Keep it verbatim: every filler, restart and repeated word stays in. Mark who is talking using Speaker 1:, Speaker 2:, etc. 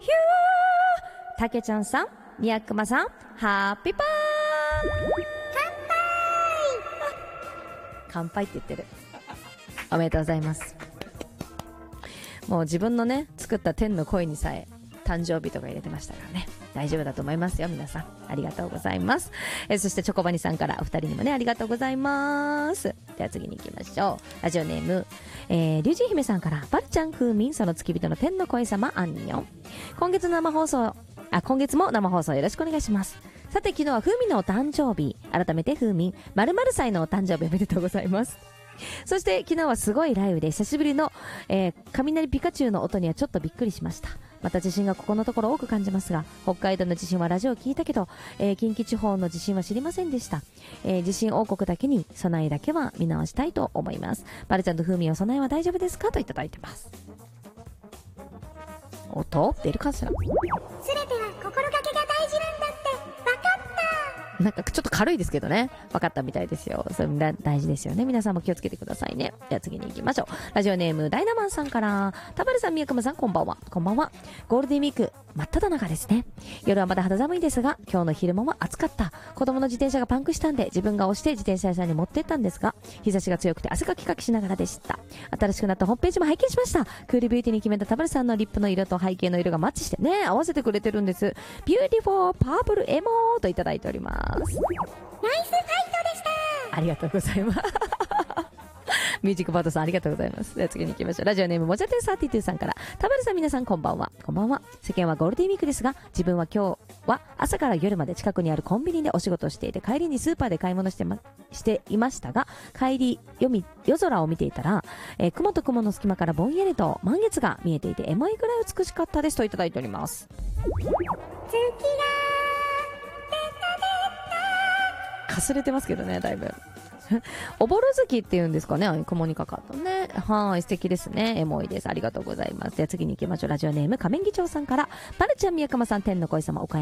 Speaker 1: ーたけちゃんさん、みやくまさん、ハッピーパー乾杯って言ってる。おめでとうございます。もう自分のね作った天の声にさえ誕生日とか入れてましたからね、大丈夫だと思いますよ。皆さんありがとうございます。えそしてチョコバニさんからお二人にもねありがとうございます。では次に行きましょう。ラジオネーム、えー、リュウジ姫さんから、バルちゃん、風民、その付き人の天の声様、アンニョン。今月の生放送あ今月も生放送よろしくお願いします。さて昨日は風民のお誕生日、改めて風民〇〇歳のお誕生日おめでとうございます。そして昨日はすごい雷雨で久しぶりの、えー、雷ピカチュウの音にはちょっとびっくりしました。また地震がここのところ多く感じますが、北海道の地震はラジオを聞いたけど、えー、近畿地方の地震は知りませんでした。えー、地震王国だけに備えだけは見直したいと思います。バルちゃんと風味お備えは大丈夫ですかといただいてます。音出るかしら。
Speaker 2: すべては心がけが大事なんだって分かった。
Speaker 1: なんかちょっと軽いですけどね、分かったみたいですよ。それ大事ですよね。皆さんも気をつけてくださいね。では次に行きましょう。ラジオネームダイナマンさんから、田原さん、宮熊さん、こんばんは。こんばんは。ゴールデンウィーク真っ只中ですね。夜はまだ肌寒いですが、今日の昼間は暑かった。子供の自転車がパンクしたんで自分が押して自転車屋さんに持ってったんですが、日差しが強くて汗かきかきしながらでした。新しくなったホームページも拝見しました。クールビューティーに決めた田原さんのリップの色と背景の色がマッチしてね、合わせてくれてるんです。ビューティフォーパープルエモーといただいております。
Speaker 2: ナイスファイトでした。
Speaker 1: ありがとうございます。ミュージックバードさんありがとうございます。では次に行きましょう。ラジオネームもじゃてんさんじゅうにさんから、田原さん、皆さんこんばんは。こんばんは。世間はゴールデンウィークですが、自分は今日は朝から夜まで近くにあるコンビニでお仕事をしていて、帰りにスーパーで買い物してましていましたが、帰り夜み夜空を見ていたら、えー、雲と雲の隙間からぼんやりと満月が見えていて、エモいぐらい美しかったですといただいております。
Speaker 2: 月が
Speaker 1: かすれてますけどね、だいぶ。おぼろ月っていうんですかね、雲にかかったね。はい、素敵ですね。エモいです。ありがとうございます。では次に行きましょう。ラジオネーム仮面議長さんから、バルちゃん、宮川さん、天の声様、おかえ